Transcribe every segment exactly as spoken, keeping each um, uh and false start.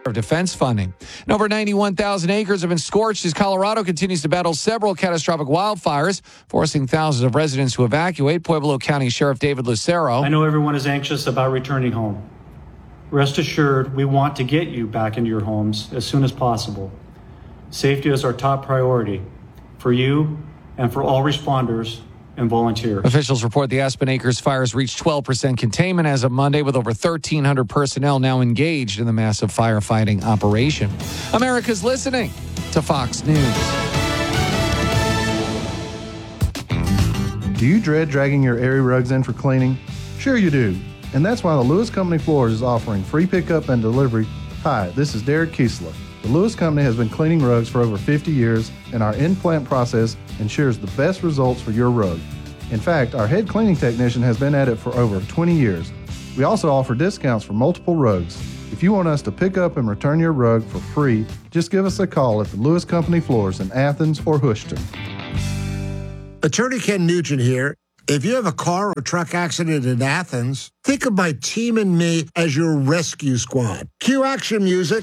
of defense funding. And over ninety-one thousand acres have been scorched as Colorado continues to battle several catastrophic wildfires, forcing thousands of residents to evacuate. Pueblo County Sheriff David Lucero. I know everyone is anxious about returning home. Rest assured, we want to get you back into your homes as soon as possible. Safety is our top priority for you and for all responders and volunteers. Officials report the Aspen Acres fires reached twelve percent containment as of Monday, with over thirteen hundred personnel now engaged in the massive firefighting operation. America's listening to Fox News. Do you dread dragging your airy rugs in for cleaning? Sure you do. And that's why the Lewis Company Floors is offering free pickup and delivery. Hi, this is Derek Kiesler. The Lewis Company has been cleaning rugs for over fifty years, and our in-plant process ensures the best results for your rug. In fact, our head cleaning technician has been at it for over twenty years. We also offer discounts for multiple rugs. If you want us to pick up and return your rug for free, just give us a call at the Lewis Company Floors in Athens or Houston. Attorney Ken Nugent here. If you have a car or truck accident in Athens, think of my team and me as your rescue squad. Cue action music.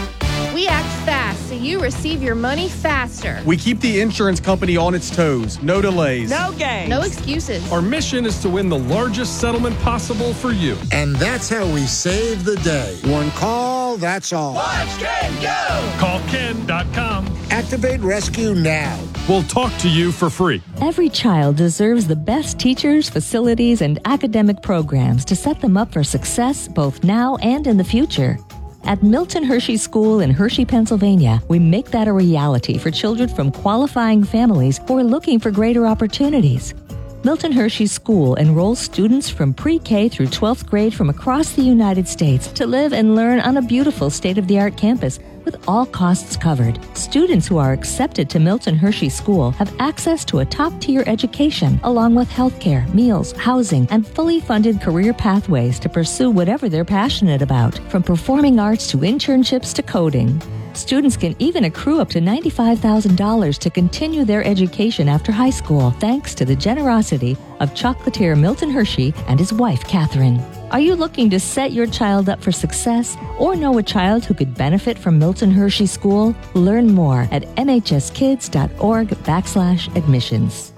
We act fast so you receive your money faster. We keep the insurance company on its toes. No delays. No games. No excuses. Our mission is to win the largest settlement possible for you. And that's how we save the day. One call, that's all. Watch Ken go! Call Ken dot com. Activate rescue now. We'll talk to you for free. Every child deserves the best teachers, facilities, and academic programs to set them up for success both now and in the future. At Milton Hershey School in Hershey, Pennsylvania, we make that a reality for children from qualifying families who are looking for greater opportunities. Milton Hershey School enrolls students from pre-K through twelfth grade from across the United States to live and learn on a beautiful state-of-the-art campus with all costs covered. Students who are accepted to Milton Hershey School have access to a top-tier education, along with healthcare, meals, housing, and fully funded career pathways to pursue whatever they're passionate about, from performing arts to internships to coding. Students can even accrue up to ninety-five thousand dollars to continue their education after high school, thanks to the generosity of chocolatier Milton Hershey and his wife, Catherine. Are you looking to set your child up for success or know a child who could benefit from Milton Hershey School? Learn more at mhskids.org backslash admissions.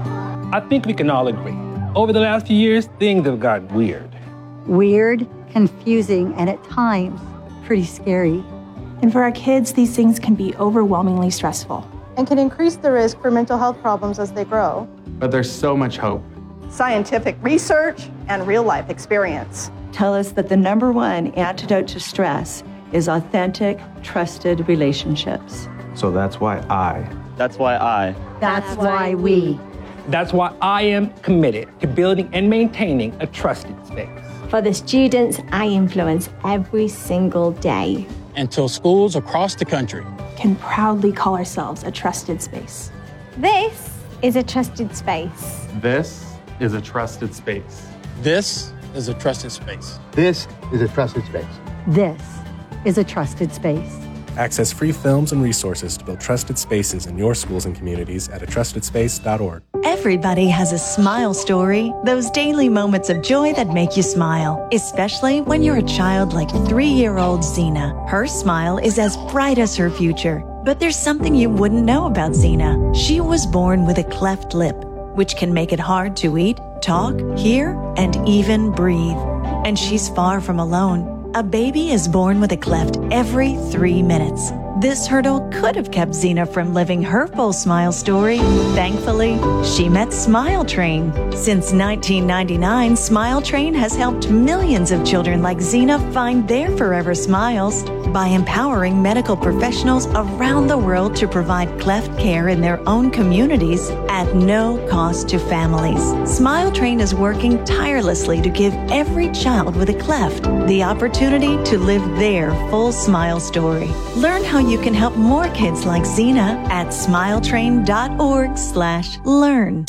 I think we can all agree. Over the last few years, things have gotten weird. Weird, confusing, and at times, pretty scary. And for our kids, these things can be overwhelmingly stressful. And can increase the risk for mental health problems as they grow. But there's so much hope. Scientific research and real-life experience tell us that the number one antidote to stress is authentic, trusted relationships. So that's why I. That's why I. That's why we. That's why I am committed to building and maintaining a trusted space. For the students I influence every single day. Until schools across the country can proudly call ourselves a trusted space. This is a trusted space. This is a trusted space. This is a trusted space. This is a trusted space. This is a trusted space. Access free films and resources to build trusted spaces in your schools and communities at a trusted space dot org. Everybody has a smile story, those daily moments of joy that make you smile, especially when you're a child like three-year-old Zena. Her smile is as bright as her future. But there's something you wouldn't know about Zena. She was born with a cleft lip, which can make it hard to eat, talk, hear, and even breathe. And she's far from alone. A baby is born with a cleft every three minutes. This hurdle could have kept Zena from living her full smile story. Thankfully, she met Smile Train. Since nineteen ninety-nine, Smile Train has helped millions of children like Zena find their forever smiles by empowering medical professionals around the world to provide cleft care in their own communities at no cost to families. Smile Train is working tirelessly to give every child with a cleft the opportunity to live their full smile story. Learn how you can help more kids like Zena at smiletrain.org slash learn.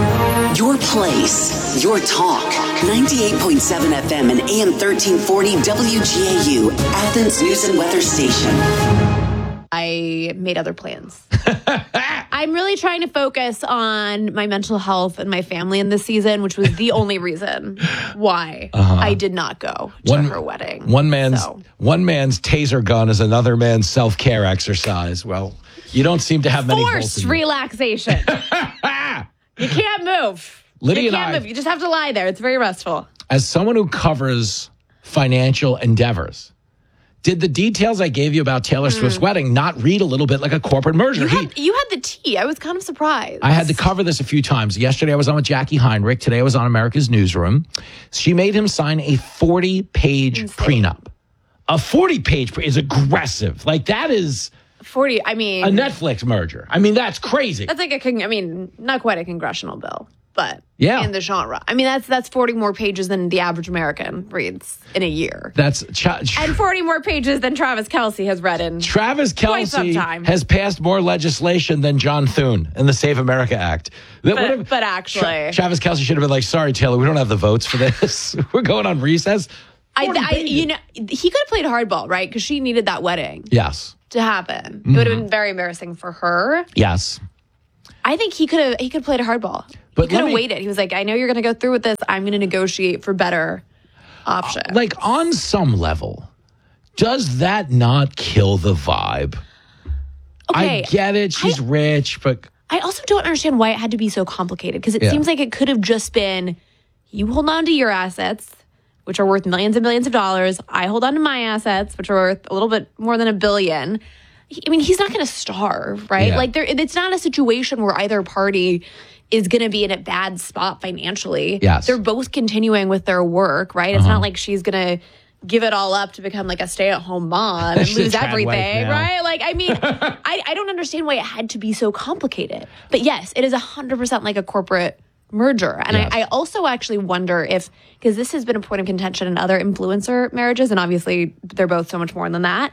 Your place, your talk. ninety-eight point seven F M and A M thirteen forty W G A U, Athens News and Weather Station. I made other plans. I I'm really trying to focus on my mental health and my family in this season, which was the only reason why Uh-huh. I did not go to One- her wedding. One man's So. one man's taser gun is another man's self care exercise. Well, you don't seem to have many. Forced bolts in you. relaxation. You can't move. Lydia you and can't I- move. You just have to lie there. It's very restful. As someone who covers financial endeavors, did the details I gave you about Taylor Swift's wedding not read a little bit like a corporate merger? You He- had, you had the tea. I was kind of surprised. I had to cover this a few times. Yesterday I was on with Jackie Heinrich. Today I was on America's Newsroom. She made him sign a forty-page prenup. A forty-page pre- is aggressive. Like that is forty. I mean, a Netflix merger. I mean, that's crazy. That's like a. con- I mean, not quite a congressional bill, but Yeah. in the genre. I mean, that's that's forty more pages than the average American reads in a year, That's cha- and forty more pages than Travis Kelce has read in Travis quite some Kelce time. has passed more legislation than John Thune in the Save America Act. That But- would have- but actually- Tra- Travis Kelce should have been like, sorry, Taylor, we don't have the votes for this. We're going on recess. I, I, you know, he could have played hardball, right? Because she needed that wedding Yes. to happen. Mm-hmm. It would have been very embarrassing for her. Yes. I think he could have. He could have played hardball. But he could let have me- waited. He was like, "I know you're going to go through with this. I'm going to negotiate for better options." Like on some level, does that not kill the vibe? Okay, I get it. She's rich, but I also don't understand why it had to be so complicated because it Yeah. seems like it could have just been you hold on to your assets, which are worth millions and billions of dollars. I hold on to my assets, which are worth a little bit more than a billion. I mean, he's not going to starve, right? Yeah. Like, there, it's not a situation where either party is going to be in a bad spot financially. Yes. They're both continuing with their work, right? It's Uh-huh. not like she's going to give it all up to become like a stay-at-home mom and She's lose a trad wife everything, now. right? Like, I mean, I, I don't understand why it had to be so complicated. But yes, it is one hundred percent like a corporate merger. And Yes. I, I also actually wonder if, because this has been a point of contention in other influencer marriages, and obviously they're both so much more than that,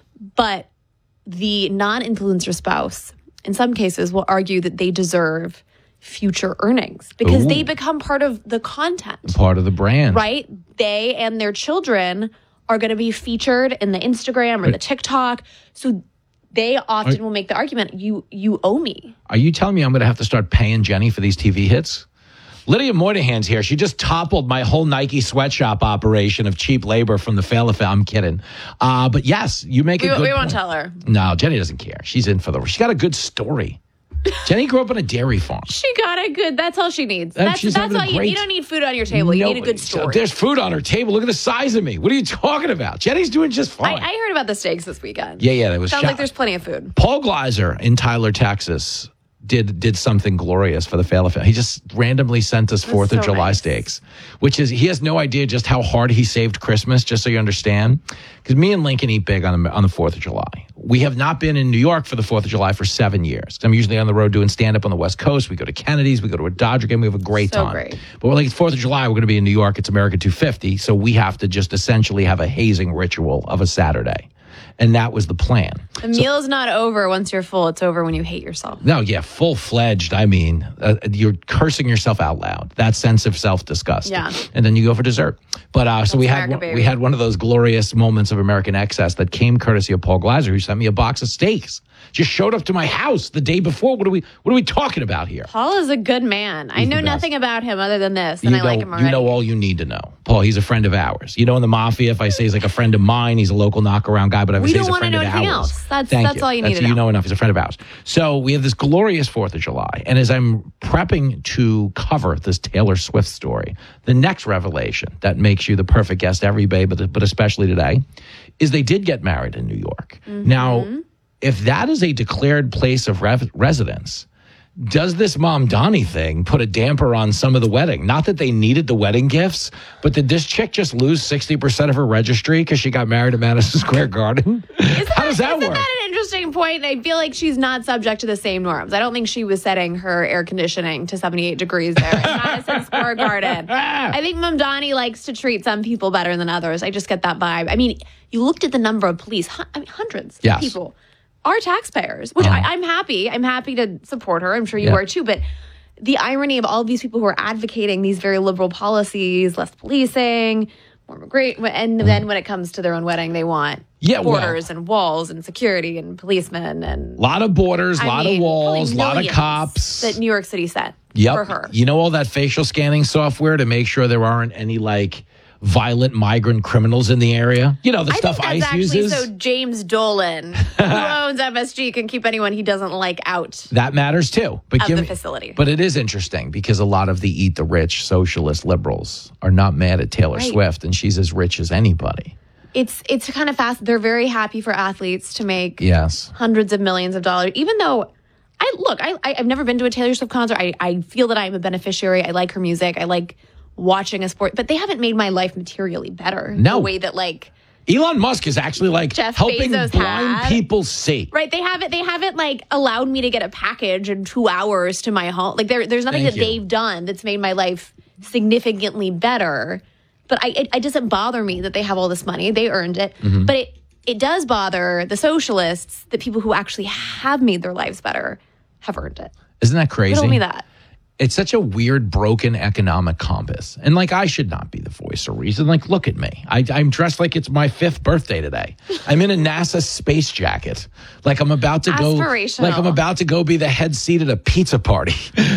but the non-influencer spouse, in some cases, will argue that they deserve future earnings because Ooh. they become part of the content. part of the brand. Right? They and their children are going to be featured in the Instagram or the TikTok. So they often Are- will make the argument, you you owe me. Are you telling me I'm going to have to start paying Jenny for these T V hits? Lydia Moynihan's here. She just toppled my whole Nike sweatshop operation of cheap labor from the fail. I'm kidding. Uh, but yes, you make a We, good we point. won't tell her. No, Jenny doesn't care. She's in for the. She's got a good story. Jenny grew up on a dairy farm. She got a good, that's all she needs. And That's, she's that's having a all you, great- you don't need food on your table. You No, need a good story. There's food on her table. Look at the size of me. What are you talking about? Jenny's doing just I, fine. I heard about the steaks this weekend. Yeah, yeah, that was Sounds shot- like there's plenty of food. Paul Gleiser in Tyler, Texas, did did something glorious for the Fail Affair. He just randomly sent us Fourth of so July nice. steaks, which is he has no idea just how hard he saved Christmas. Just so you understand, because me and Lincoln eat big on the, on the Fourth of July. We have not been in New York for the Fourth of July for seven years. I'm usually on the road doing stand up on the West Coast. We go to Kennedy's, we go to a Dodger game. We have a great So time. great. But we're like it's Fourth of July. We're going to be in New York. It's America two fifty, so we have to just essentially have a hazing ritual of a Saturday. And that was the plan. The meal's not over once you're full. It's over when you hate yourself. No, yeah, full fledged. I mean, uh, you're cursing yourself out loud. That sense of self disgust. Yeah. And then you go for dessert. But uh, so we had America, one, baby. we had one of those glorious moments of American excess that came courtesy of Paul Gleiser, who sent me a box of steaks. Just showed up to my house the day before. What are we What are we talking about here? Paul is a good man. I He's know the best. nothing about him other than this, and you I know, like him already. you know all you need to know. Paul, he's a friend of ours. You know, in the mafia, if I say he's like a friend of mine, he's a local knockaround guy. But if I We say don't he's a wanna friend know of anything ours, else. That's- thank that's you. all you need to You know. know enough. He's a friend of ours. So we have this glorious Fourth of July, and as I'm prepping to cover this Taylor Swift story, the next revelation that makes you the perfect guest every day, but but especially today, is they did get married in New York. Mm-hmm. Now, if that is a declared place of rev- residence, does this Mom Donnie thing put a damper on some of the wedding? Not that they needed the wedding gifts, but did this chick just lose sixty percent of her registry because she got married at Madison Square Garden? How does that Isn't work? that an interesting point? I feel like she's not subject to the same norms. I don't think she was setting her air conditioning to seventy-eight degrees there in Madison Square Garden. I think Mamdani likes to treat some people better than others. I just get that vibe. I mean, you looked at the number of police, hun- I mean, hundreds Yes. of people are taxpayers, which Uh-huh. I, I'm happy. I'm happy to support her. I'm sure you Yeah. are too. But the irony of all of these people who are advocating these very liberal policies, less policing, more great. And then when it comes to their own wedding, they want Yeah, well- borders and walls and security and policemen and A lot of borders, a I lot mean, of walls, a probably lot of millions cops. that New York City sent Yep. for her. You know all that facial scanning software to make sure there aren't any like violent migrant criminals in the area? You know, the I stuff think ICE that's actually uses? so James Dolan, who owns M S G, can keep anyone he doesn't like out That matters too. But of give the me- facility. But it is interesting because a lot of the eat the rich socialist liberals are not mad at Taylor Right. Swift, and she's as rich as anybody. It's it's kind of fast. They're very happy for athletes to make Yes. hundreds of millions of dollars, even though I look, I, I I've never been to a Taylor Swift concert. I, I feel that I'm a beneficiary. I like her music. I like watching a sport, but they haven't made my life materially better. No. The way that like Elon Musk is actually like Jeff helping Bezos blind had. people see. Right, they haven't they haven't like allowed me to get a package in two hours to my home. Like there there's nothing Thank that you. they've done that's made my life significantly better. But I it, it doesn't bother me that they have all this money. They earned it. Mhm. But it it does bother the socialists, the people who actually have made their lives better, have earned it. Isn't that crazy? Riddle me that. It's such a weird, broken economic compass. And like, I should not be the voice of reason. Like, look at me. I, I'm dressed like it's my fifth birthday today. I'm in a NASA space jacket. Like I'm about to go. Aspirational. Like I'm about to go be the head seat at a pizza party.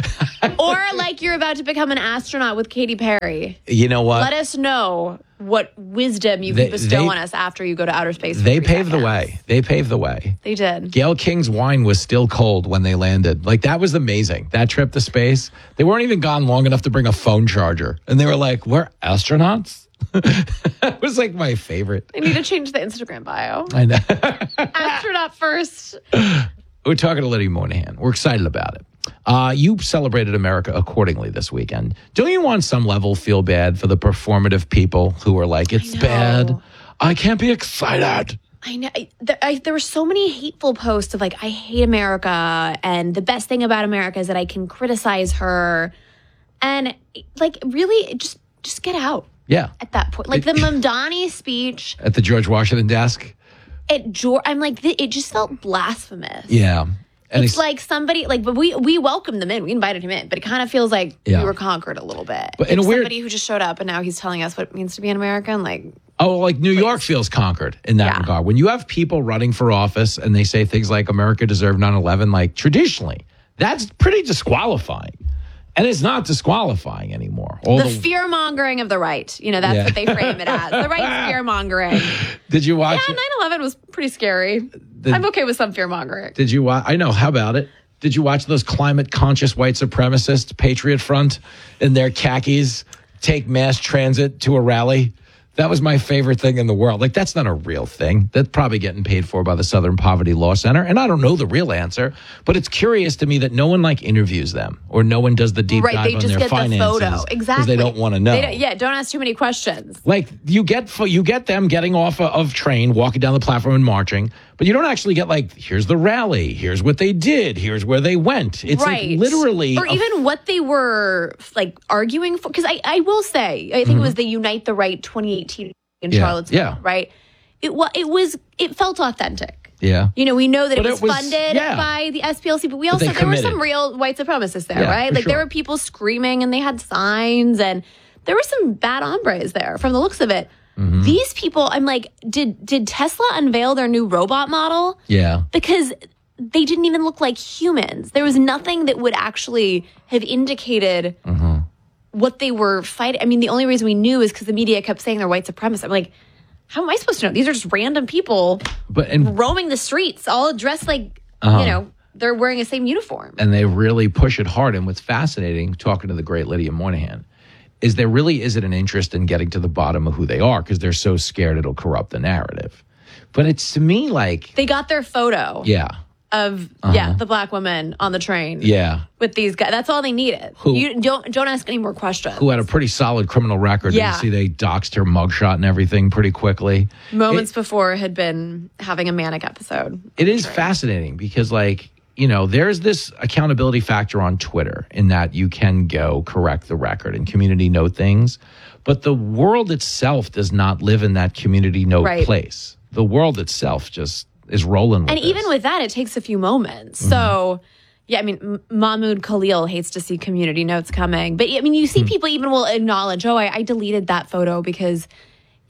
Or like you're about to become an astronaut with Katy Perry. You know what? Let us know what wisdom you They- can bestow they- on us after you go to outer space. for They three paved the seconds. way. They paved the way. They did. Gail King's wine was still cold when they landed. Like, that was amazing. That trip to space. They weren't even gone long enough to bring a phone charger. And they were like, we're astronauts? That was like my favorite. They need to change the Instagram bio. I know. Astronaut first. We're talking to Lydia Moynihan. We're excited about it. Uh, you celebrated America accordingly this weekend. Don't you on some level feel bad for the performative people who are like, it's bad. I can't be excited. I know. I, there, I, there were so many hateful posts of like, I hate America. And the best thing about America is that I can criticize her. And like, really, just just get out Yeah. at that point. Like the Mamdani speech At the George Washington desk. at George, I'm like, th- it just felt blasphemous. Yeah. And It's he's- like somebody like, but we we welcomed them in. We invited him in, but it kind of feels like Yeah. we were conquered a little bit. But in Like a weird- somebody who just showed up and now he's telling us what it means to be an American. Like, Oh, like New York feels conquered in that regard. When you have people running for office and they say things like America deserved nine eleven, like traditionally, that's pretty disqualifying. And it's not disqualifying anymore. All the the- fear mongering of the right. You know, that's Yeah. what they frame it as. The right fear mongering. Did you watch Yeah, it? nine eleven was pretty scary. The- I'm okay with some fear mongering. Did you watch? I know. How about it? Did you watch those climate conscious white supremacists, Patriot Front, in their khakis, take mass transit to a rally? That was my favorite thing in the world. Like, that's not a real thing. That's probably getting paid for by the Southern Poverty Law Center. And I don't know the real answer, but it's curious to me that no one like interviews them or no one does the deep Right, dive they on just their get the finances photo. because Exactly. they don't want to know. They don't- yeah, don't ask too many questions. Like you get you get them getting off a, of train, walking down the platform and marching, but you don't actually get like, here's the rally, here's what they did, here's where they went. It's right. like literally, or a- even what they were like arguing for. Because I, I will say, I think it was the Unite the Right twenty eighteen in Yeah, Charlottesville, yeah. right? It was, it was, it felt authentic. yeah. You know, we know that But it was, it was- funded yeah. by the S P L C, but we But also, they there were some committed. real white supremacists there, Yeah, right? for Like there sure. were people screaming and they had signs and there were some bad hombres there from the looks of it. Mm-hmm. These people, I'm like, did did Tesla unveil their new robot model? Yeah. Because they didn't even look like humans. There was nothing that would actually have indicated Mm-hmm. what they were fighting. I mean, the only reason we knew is because the media kept saying they're white supremacists. I'm like, how am I supposed to know? These are just random people But and roaming the streets, all dressed like, Uh-huh. you know, they're wearing the same uniform. and they really push it hard. And what's fascinating, talking to the great Lydia Moynihan, is there really isn't an interest in getting to the bottom of who they are because they're so scared it'll corrupt the narrative. But it's to me like, They got their photo yeah, of, Uh-huh. yeah, the black woman on the train yeah, with these guys. That's all they needed. Who- you don't don't ask any more questions. who had a pretty solid criminal record. Yeah. You see, they doxed her mugshot and everything pretty quickly. Moments before had been having a manic episode. It is fascinating because, like, you know, there's this accountability factor on Twitter in that you can go correct the record and community note things, but the world itself does not live in that community note Right. place. The world itself just is rolling with And this. even with that, it takes a few moments. So, yeah, I mean, M- Mahmoud Khalil hates to see community notes coming. But, I mean, you see people even will acknowledge, oh, I, I deleted that photo because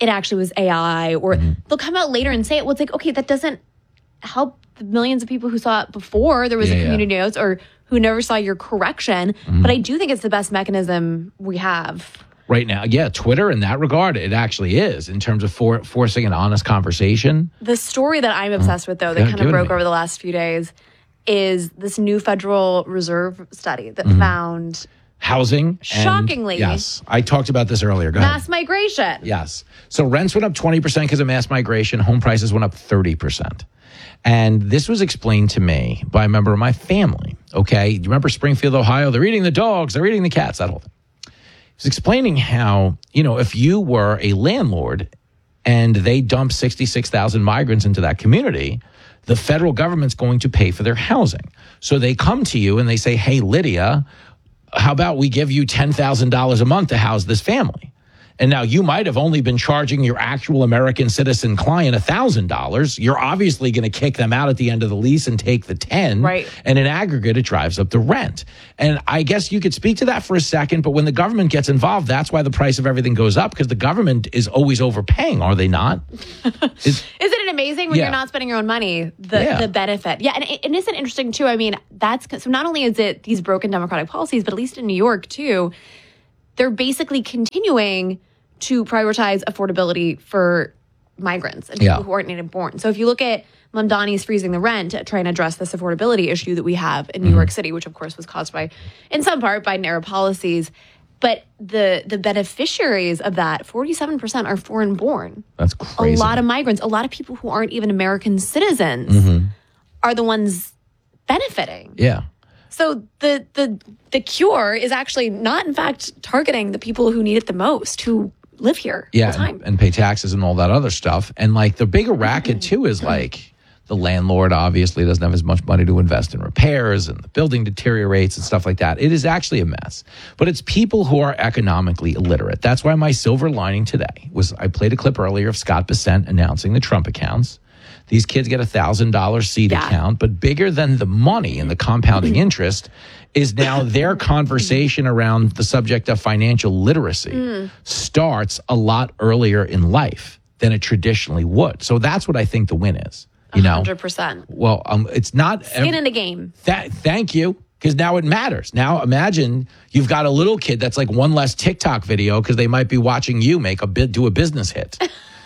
it actually was A I, or Mm-hmm. they'll come out later and say it. Well, it's like, okay, that doesn't help the millions of people who saw it before there was Yeah, a yeah. community notes, or who never saw your correction. Mhm. But I do think it's the best mechanism we have. Right now, yeah, Twitter in that regard, it actually is in terms of for, forcing an honest conversation. The story that I'm obsessed with, though, that Yeah, kind give of it to broke me. over the last few days, is this new Federal Reserve study that Mhm. found Housing. and- Shockingly. yes. I talked about this earlier. Go ahead. mass migration. Yes. So rents went up twenty percent because of mass migration. Home prices went up thirty percent. And this was explained to me by a member of my family. Okay. You remember Springfield, Ohio? They're eating the dogs. They're eating the cats, that whole thing. He's explaining how, you know, if you were a landlord and they dump sixty-six thousand migrants into that community, the federal government's going to pay for their housing. So they come to you and they say, hey, Lydia, how about we give you ten thousand dollars a month to house this family? And now you might have only been charging your actual American citizen client one thousand dollars. You're obviously going to kick them out at the end of the lease and take the ten. Right. And in aggregate, it drives up the rent. And I guess you could speak to that for a second, but when the government gets involved, that's why the price of everything goes up, because the government is always overpaying, are they not? Is- Isn't it amazing when Yeah. you're not spending your own money, the, Yeah. the benefit? Yeah, and, and isn't it interesting, too? I mean, that's so not only is it these broken democratic policies, but at least in New York, too, they're basically continuing to prioritize affordability for migrants and people Yeah. who aren't native born. So if you look at Mamdani's freezing the rent to try and address this affordability issue that we have in New Mm-hmm. York City, which of course was caused by, in some part, by narrow policies. But the the beneficiaries of that, forty-seven percent are foreign born. That's crazy. A lot of migrants, a lot of people who aren't even American citizens Mhm. are the ones benefiting. Yeah. So the the the cure is actually not, in fact, targeting the people who need it the most, who live here Yeah, all the time. and, and pay taxes and all that other stuff. And like the bigger racket too is like the landlord obviously doesn't have as much money to invest in repairs, and the building deteriorates and stuff like that. It is actually a mess. But it's people who are economically illiterate. That's why my silver lining today was I played a clip earlier of Scott Bessent announcing the Trump accounts. These kids get a one thousand dollars seed Yeah. account, but bigger than the money and the compounding interest is now their conversation around the subject of financial literacy Mm. starts a lot earlier in life than it traditionally would. So that's what I think the win is. You know, one hundred percent. well, um, it's not Skin in the game. that. Thank you, because now it matters. Now imagine you've got a little kid that's like one less TikTok video because they might be watching you make a bit do a business hit.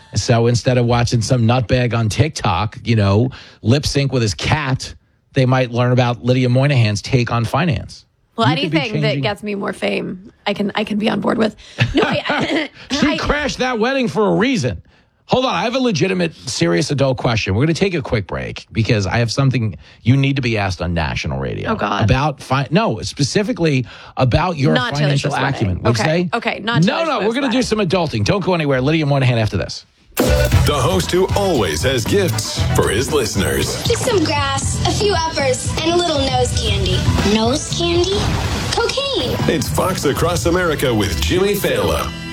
So instead of watching some nutbag on TikTok, you know, lip sync with his cat, they might learn about Lydia Moynihan's take on finance. Well, You could be anything that changing- gets me more fame, I can I can be on board with. No, I, She crashed that wedding for a reason. Hold on, I have a legitimate, serious adult question. We're going to take a quick break because I have something you need to be asked on national radio. Oh, God. About fi- no, specifically about your Not Taylor financial Swift's acumen. wedding. What'd you Okay, say? okay, not No, Taylor no, we're Swift's going to do some adulting. Don't go anywhere. Lydia Moynihan after this. The host who always has gifts for his listeners. Just some grass, a few uppers, and a little nose candy. Nose candy? Cocaine. It's Fox Across America with Jimmy Fallon.